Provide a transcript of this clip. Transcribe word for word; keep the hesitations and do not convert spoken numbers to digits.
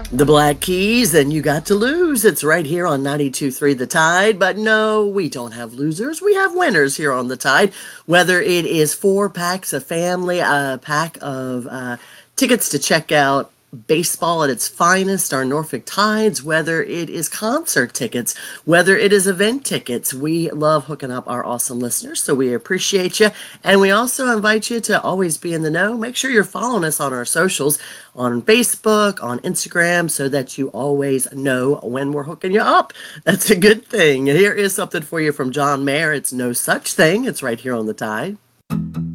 The Black Keys, and you got to lose. It's right here on ninety-two point three The Tide. But no, we don't have losers. We have winners here on The Tide. Whether it is four packs of family, a pack of uh, tickets to check out baseball at its finest, our Norfolk Tides, whether it is concert tickets, whether it is event tickets. We love hooking up our awesome listeners, so we appreciate you. And we also invite you to always be in the know. Make sure you're following us on our socials, on Facebook, on Instagram, so that you always know when we're hooking you up. That's a good thing. Here is something for you from John Mayer. It's No Such Thing. It's right here on The Tide.